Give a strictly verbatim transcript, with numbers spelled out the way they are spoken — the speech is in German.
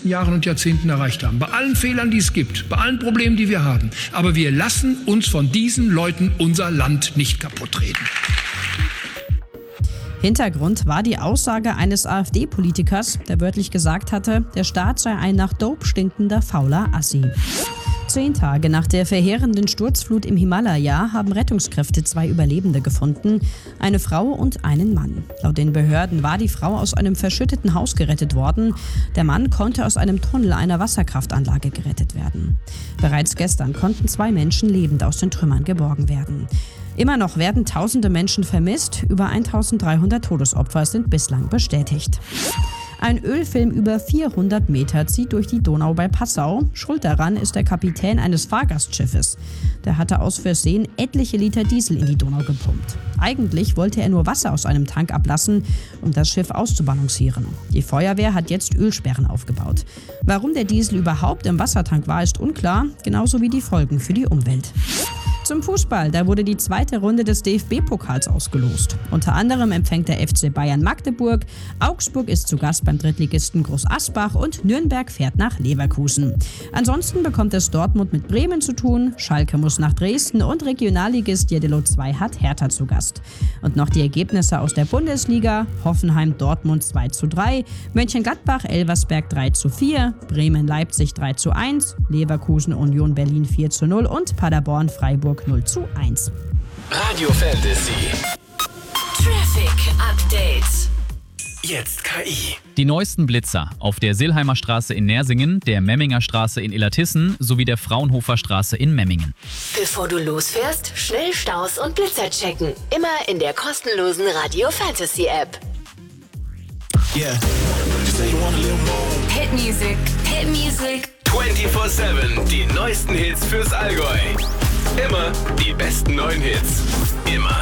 letzten Jahren und Jahrzehnten erreicht haben. Bei allen Fehlern, die es gibt, bei allen Problemen, die wir haben. Aber wir lassen uns von diesen Leuten unser Land nicht kaputt reden. Hintergrund war die Aussage eines AfD-Politikers, der wörtlich gesagt hatte, der Staat sei ein nach Dope stinkender, fauler Assi. Zehn Tage nach der verheerenden Sturzflut im Himalaya haben Rettungskräfte zwei Überlebende gefunden, eine Frau und einen Mann. Laut den Behörden war die Frau aus einem verschütteten Haus gerettet worden. Der Mann konnte aus einem Tunnel einer Wasserkraftanlage gerettet werden. Bereits gestern konnten zwei Menschen lebend aus den Trümmern geborgen werden. Immer noch werden tausende Menschen vermisst, über eintausenddreihundert Todesopfer sind bislang bestätigt. Ein Ölfilm über vierhundert Meter zieht durch die Donau bei Passau. Schuld daran ist der Kapitän eines Fahrgastschiffes. Der hatte aus Versehen etliche Liter Diesel in die Donau gepumpt. Eigentlich wollte er nur Wasser aus einem Tank ablassen, um das Schiff auszubalancieren. Die Feuerwehr hat jetzt Ölsperren aufgebaut. Warum der Diesel überhaupt im Wassertank war, ist unklar, genauso wie die Folgen für die Umwelt. Zum Fußball, da wurde die zweite Runde des D F B-Pokals ausgelost. Unter anderem empfängt der F C Bayern Magdeburg, Augsburg ist zu Gast beim Drittligisten Groß Asbach und Nürnberg fährt nach Leverkusen. Ansonsten bekommt es Dortmund mit Bremen zu tun, Schalke muss nach Dresden und Regionalligist Jeddelo zwei hat Hertha zu Gast. Und noch die Ergebnisse aus der Bundesliga: Hoffenheim Dortmund zwei zu drei, Mönchengladbach Elversberg drei zu vier, Bremen Leipzig drei zu eins, Leverkusen Union Berlin vier zu null und Paderborn Freiburg null zu eins. Radio Fantasy. Traffic Update. Jetzt K I. Die neuesten Blitzer auf der Silheimer Straße in Nersingen, der Memminger Straße in Illertissen sowie der Fraunhofer Straße in Memmingen. Bevor du losfährst, schnell Staus und Blitzer checken. Immer in der kostenlosen Radio Fantasy App. Yeah. Say you wanna live more. Hit Music. Hit Music. vierundzwanzig sieben. Die neuesten Hits fürs Allgäu. Immer die besten neuen Hits. Immer.